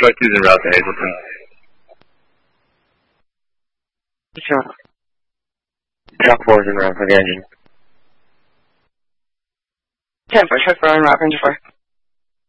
Detroit 2's en route to Hazleton. Detroit. Truck 4's en route for the engine. 10 for truck 4 en route, Ranger 4.